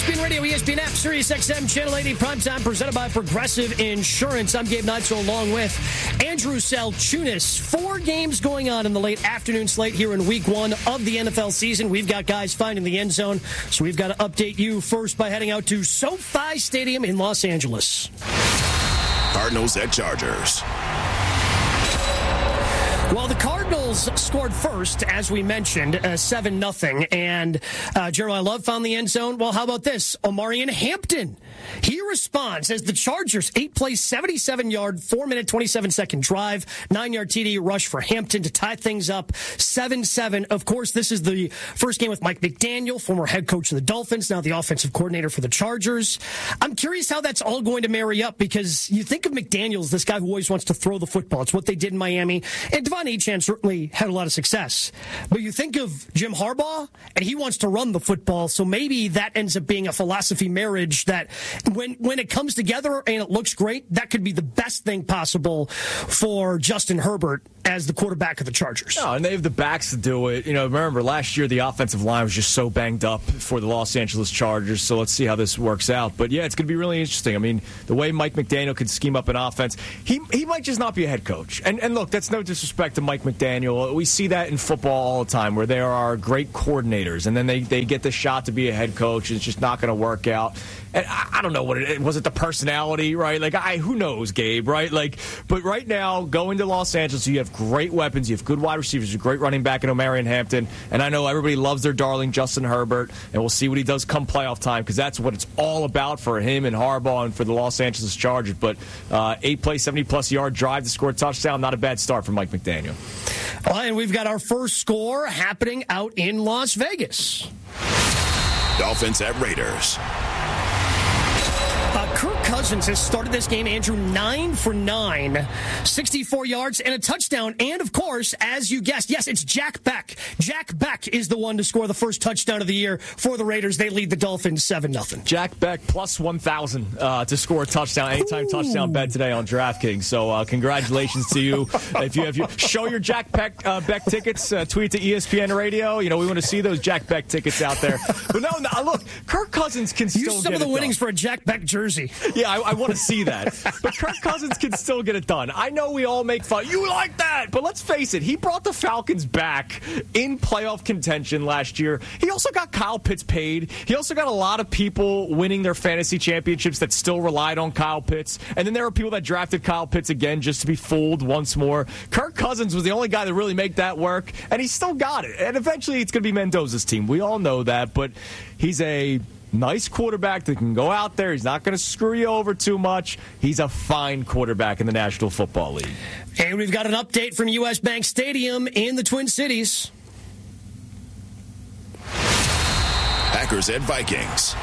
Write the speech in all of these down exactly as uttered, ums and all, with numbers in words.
S P N Radio, E S P N App, Sirius X M, Channel eighty, Primetime, presented by Progressive Insurance. I'm Gabe Neitzel along with Andrew Salchunas. Four games going on in the late afternoon slate here in week one of the N F L season. We've got guys finding the end zone, so we've got to update you first by heading out to SoFi Stadium in Los Angeles. Cardinals at Chargers. Well, the Cardinals scored first, as we mentioned, uh, seven nothing. And uh, Jeremiah Love found the end zone. Well, how about this? Omarion Hampton. He responds as the Chargers eight-play, seventy-seven-yard, four-minute, twenty-seven-second drive, nine-yard T D rush for Hampton to tie things up seven seven. Of course, this is the first game with Mike McDaniel, former head coach of the Dolphins, now the offensive coordinator for the Chargers. I'm curious how that's all going to marry up, because you think of McDaniels, this guy who always wants to throw the football. It's what they did in Miami. And Devon Achane certainly had a lot of success. But you think of Jim Harbaugh, and he wants to run the football, so maybe that ends up being a philosophy marriage that when when it comes together and it looks great, that could be the best thing possible for Justin Herbert as the quarterback of the Chargers. No, and they have the backs to do it. You know, remember, last year the offensive line was just so banged up for the Los Angeles Chargers, so let's see how this works out. But, yeah, it's going to be really interesting. I mean, the way Mike McDaniel could scheme up an offense, he he might just not be a head coach. And, and look, that's no disrespect to Mike McDaniel. We see that in football all the time, where there are great coordinators, and then they, they get the shot to be a head coach, and it's just not going to work out. And I, I don't know what it was. It the personality, right? Like, I who knows, Gabe, right? Like, but right now, going to Los Angeles, you have great weapons, you have good wide receivers, a great running back in Omarion Hampton, and I know everybody loves their darling Justin Herbert, and we'll see what he does come playoff time, because that's what it's all about for him and Harbaugh and for the Los Angeles Chargers. But uh, eight-play, seventy-plus yard drive to score a touchdown, not a bad start for Mike McDaniel. Well, and we've got our first score happening out in Las Vegas. Dolphins at Raiders. Uh, Kirk Cousins has started this game, Andrew, nine for nine, sixty-four yards and a touchdown. And, of course, as you guessed, yes, it's Jack Beck. Jack Beck is the one to score the first touchdown of the year for the Raiders. They lead the Dolphins seven nothing. Jack Beck plus one thousand uh, to score a touchdown, anytime Ooh. touchdown bet today on DraftKings. So uh, congratulations to you. If you, if you show your Jack Beck, uh, Beck tickets, uh, tweet to E S P N Radio. You know, we want to see those Jack Beck tickets out there. But no, no look, Kirk Cousins can still Use some get of the it winnings done. for a Jack Beck jersey. Yeah, I, I want to see that. But Kirk Cousins can still get it done. I know we all make fun. You like that. But let's face it, he brought the Falcons back in playoff contention last year. He also got Kyle Pitts paid. He also got a lot of people winning their fantasy championships that still relied on Kyle Pitts. And then there were people that drafted Kyle Pitts again just to be fooled once more. Kirk Cousins was the only guy that really made that work, and he still got it. And eventually it's going to be Mendoza's team. We all know that, but he's a nice quarterback that can go out there. He's not going to screw you over too much. He's a fine quarterback in the National Football League. And we've got an update from U S. Bank Stadium in the Twin Cities. Packers at Vikings.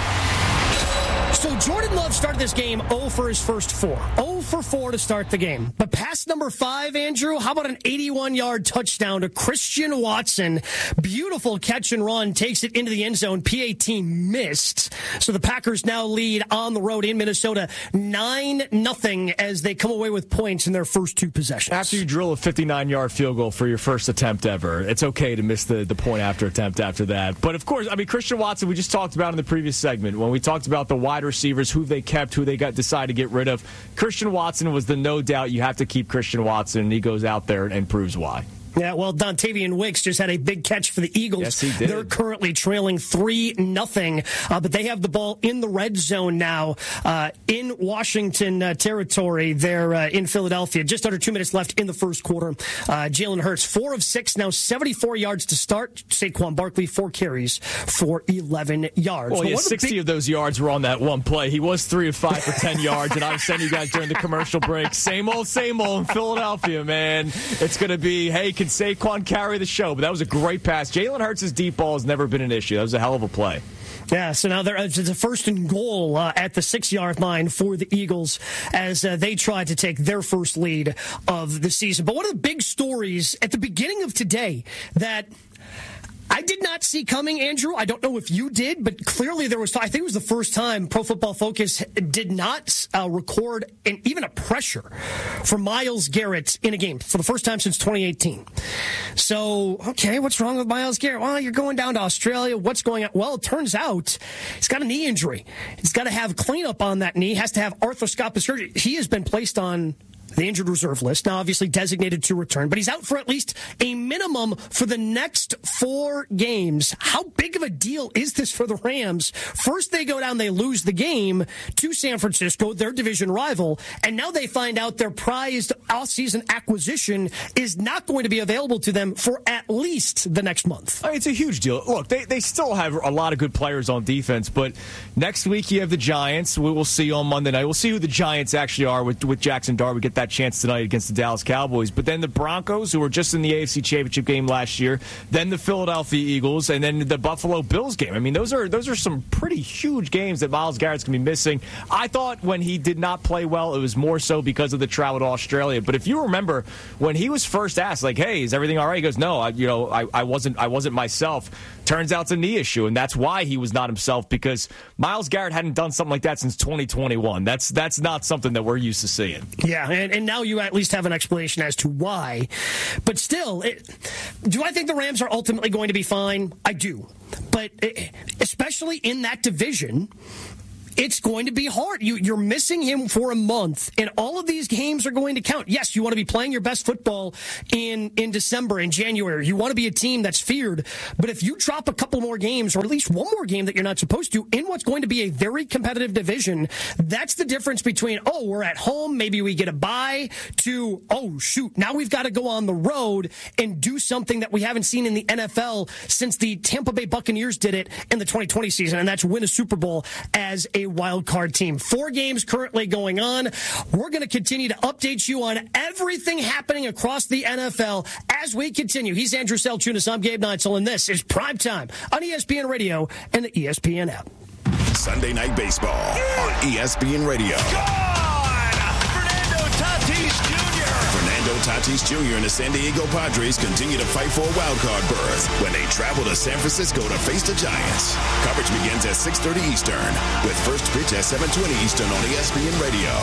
So Jordan Love started this game oh for his first four. oh for four to start the game. But pass number five, Andrew, how about an eighty-one-yard touchdown to Christian Watson? Beautiful catch and run, takes it into the end zone. P A T missed. So the Packers now lead on the road in Minnesota nine nothing as they come away with points in their first two possessions. After you drill a fifty-nine-yard field goal for your first attempt ever, it's okay to miss the, the point after attempt after that. But, of course, I mean, Christian Watson, we just talked about in the previous segment when we talked about the wide receivers, who they kept, who they got decided to get rid of. Christian Watson was the no doubt you have to keep Christian Watson, and he goes out there and proves why. Yeah, well, Dontavian Wicks just had a big catch for the Eagles. Yes, he did. They're currently trailing three nothing, uh, but they have the ball in the red zone now uh, in Washington uh, territory. They're uh, in Philadelphia. Just under two minutes left in the first quarter. Uh, Jalen Hurts, four of six, now seventy-four yards to start. Saquon Barkley, four carries for eleven yards. Well, yeah, sixty big... of those yards were on that one play. He was three of five for ten yards, and I was saying to you guys during the commercial break, same old, same old in Philadelphia, man. It's going to be, hey, can Saquon carry the show? But that was a great pass. Jalen Hurts' deep ball has never been an issue. That was a hell of a play. Yeah, so now there's a first and goal uh, at the six-yard line for the Eagles as uh, they try to take their first lead of the season. But one of the big stories at the beginning of today that I did not see coming, Andrew. I don't know if you did, but clearly there was, I think it was the first time Pro Football Focus did not uh, record an, even a pressure for Myles Garrett in a game for the first time since twenty eighteen. So, okay, what's wrong with Myles Garrett? Well, you're going down to Australia. What's going on? Well, it turns out he's got a knee injury. He's got to have cleanup on that knee, has to have arthroscopic surgery. He has been placed on the injured reserve list, now obviously designated to return, but he's out for at least a minimum for the next four games. How big of a deal is this for the Rams? First they go down, they lose the game to San Francisco, their division rival, and now they find out their prized off-season acquisition is not going to be available to them for at least the next month. It's a huge deal. Look, they, they still have a lot of good players on defense, but next week you have the Giants. We will see on Monday night. We'll see who the Giants actually are with, with Jackson Dart. We get that chance tonight against the Dallas Cowboys. But then the Broncos, who were just in the A F C Championship game last year, then the Philadelphia Eagles, and then the Buffalo Bills game. I mean, those are those are some pretty huge games that Myles Garrett's going to be missing. I thought when he did not play well, it was more so because of the travel to Australia. But if you remember, when he was first asked, like, hey, is everything all right? He goes, no, I, you know, I, I wasn't I wasn't myself. Turns out it's a knee issue, and that's why he was not himself, because Myles Garrett hadn't done something like that since twenty twenty-one. That's that's not something that we're used to seeing. Yeah, and, and now you at least have an explanation as to why. But still, it, do I think the Rams are ultimately going to be fine? I do. But it, especially in that division, it's going to be hard. You, you're missing him for a month, and all of these games are going to count. Yes, you want to be playing your best football in, in December and January. You want to be a team that's feared. But if you drop a couple more games, or at least one more game that you're not supposed to, in what's going to be a very competitive division, that's the difference between, oh, we're at home, maybe we get a bye, to, oh, shoot, now we've got to go on the road and do something that we haven't seen in the N F L since the Tampa Bay Buccaneers did it in the twenty twenty season, and that's win a Super Bowl as a wild card team. Four games currently going on. We're going to continue to update you on everything happening across the N F L as we continue. He's Andrew Selchunas. I'm Gabe Neitzel, and this is Primetime on E S P N Radio and the E S P N app. Sunday Night Baseball on E S P N Radio. Fernando Tatis Junior Fernando Tatis Junior and the San Diego Padres continue to fight for a wild card berth when they travel to San Francisco to face the Giants. Coverage begins at six thirty Eastern with first pitch at seven twenty Eastern on E S P N Radio.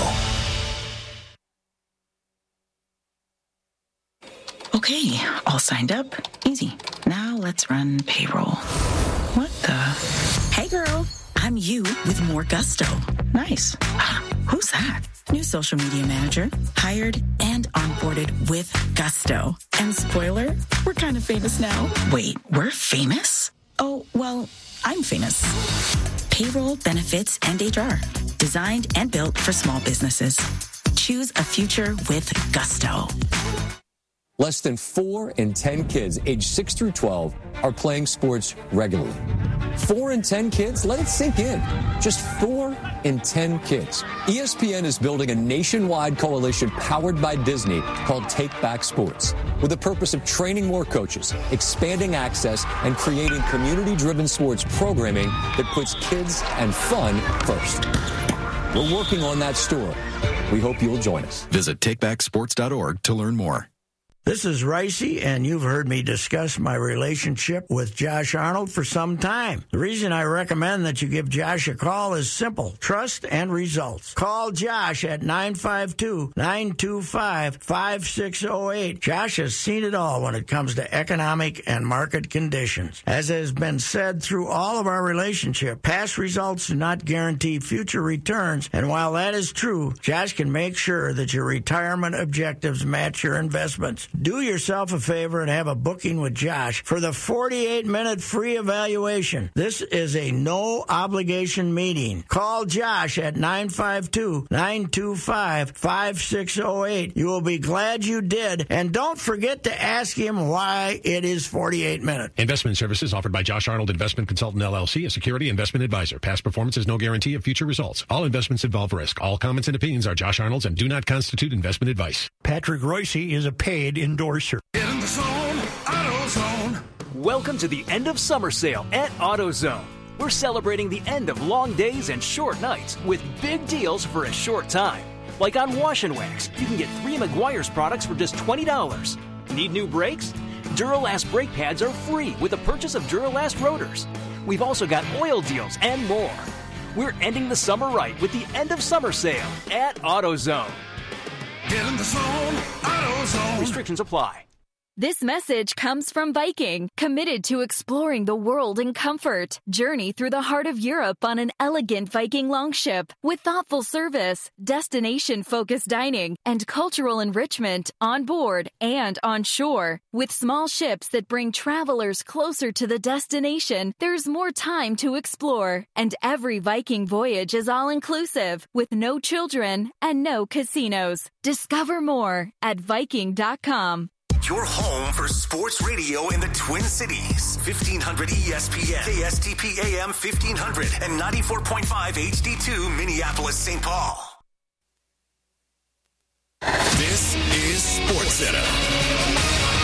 Okay, all signed up. Easy. Now let's run payroll. What the? Hey girl, I'm you with more gusto. Nice. Ah, who's that? New social media manager. Hired and onboarded with gusto. And spoiler, we're kind of famous now. Wait, we're famous? Oh, well, I'm famous. Payroll, benefits, and H R. Designed and built for small businesses. Choose a future with gusto. Less than four in ten kids aged six through twelve are playing sports regularly. Four in ten kids? Let it sink in. Just four in ten kids. E S P N is building a nationwide coalition powered by Disney called Take Back Sports, with the purpose of training more coaches, expanding access, and creating community-driven sports programming that puts kids and fun first. We're working on that story. We hope you'll join us. Visit take back sports dot org to learn more. This is Ricey, and you've heard me discuss my relationship with Josh Arnold for some time. The reason I recommend that you give Josh a call is simple: trust and results. Call Josh at nine five two, nine two five, five six zero eight. Josh has seen it all when it comes to economic and market conditions. As has been said through all of our relationship, past results do not guarantee future returns, and while that is true, Josh can make sure that your retirement objectives match your investments. Do yourself a favor and have a booking with Josh for the forty-eight minute free evaluation. This is a no-obligation meeting. Call Josh at nine five two, nine two five, five six zero eight. You will be glad you did, and don't forget to ask him why it is forty-eight minutes. Investment services offered by Josh Arnold Investment Consultant, L L C, a security investment advisor. Past performance is no guarantee of future results. All investments involve risk. All comments and opinions are Josh Arnold's and do not constitute investment advice. Patrick Royce is a paid endorser. In the zone, AutoZone. Welcome to the end of summer sale at AutoZone. We're celebrating the end of long days and short nights with big deals for a short time. Like on Wash and Wax, you can get three Meguiar's products for just twenty dollars. Need new brakes? Duralast brake pads are free with the purchase of Duralast rotors. We've also got oil deals and more. We're ending the summer right with the end of summer sale at AutoZone. Get in the zone, AutoZone. Restrictions apply. This message comes from Viking, committed to exploring the world in comfort. Journey through the heart of Europe on an elegant Viking longship with thoughtful service, destination-focused dining, and cultural enrichment on board and on shore. With small ships that bring travelers closer to the destination, there's more time to explore. And every Viking voyage is all-inclusive, with no children and no casinos. Discover more at Viking dot com. Your home for sports radio in the Twin Cities. fifteen hundred E S P N, K S T P A M fifteen hundred, and ninety-four point five H D two Minneapolis, Saint Paul. This is SportsCenter.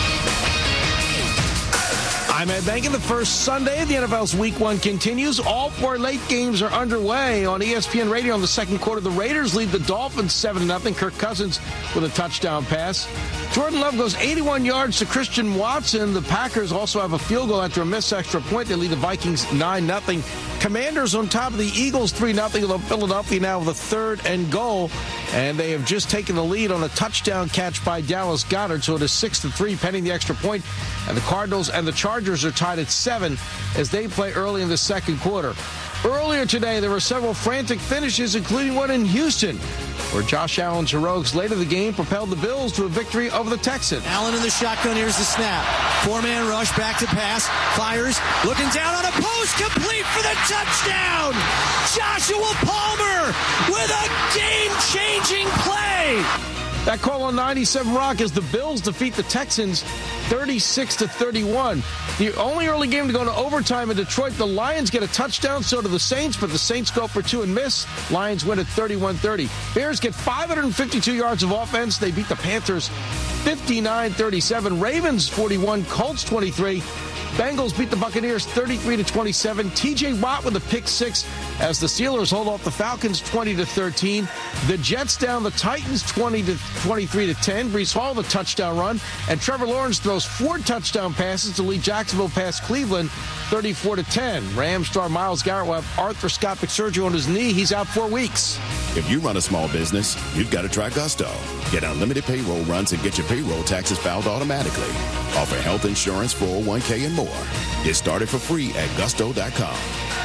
I'm Ed Bankin. The first Sunday of the N F L's Week One continues. All four late games are underway on E S P N Radio. In the second quarter, the Raiders lead the Dolphins seven to nothing. Kirk Cousins with a touchdown pass. Jordan Love goes eighty-one yards to Christian Watson. The Packers also have a field goal after a missed extra point. They lead the Vikings nine nothing. Commanders on top of the Eagles three nothing. Philadelphia now with a third and goal. And they have just taken the lead on a touchdown catch by Dallas Goedert. So it is six to three pending the extra point. And the Cardinals and the Chargers are tied at seven as they play early in the second quarter. Earlier today, there were several frantic finishes, including one in Houston, where Josh Allen's heroics late in the game propelled the Bills to a victory over the Texans. Allen in the shotgun. Here's the snap. Four-man rush, back to pass. Fires, looking down on a post, complete for the touchdown. Joshua Palmer with a game-changing play. That call on ninety-seven Rock as the Bills defeat the Texans thirty-six to thirty-one. The only early game to go to overtime in Detroit, the Lions get a touchdown, so do the Saints, but the Saints go for two and miss. Lions win at thirty-one thirty. Bears get five hundred fifty-two yards of offense. They beat the Panthers fifty-nine thirty-seven. Ravens forty-one, Colts twenty-three. Bengals beat the Buccaneers thirty-three to twenty-seven. T J Watt with a pick six as the Steelers hold off the Falcons twenty to thirteen. The Jets down the Titans twenty to twenty-three to ten. Breece Hall the touchdown run, and Trevor Lawrence throws four touchdown passes to lead Jacksonville past Cleveland thirty-four to ten. Rams star Myles Garrett will have arthroscopic surgery on his knee. He's out four weeks. If you run a small business, you've got to try Gusto. Get unlimited payroll runs and get your payroll taxes filed automatically. Offer health insurance, four oh one k, and more. Get started for free at gusto dot com.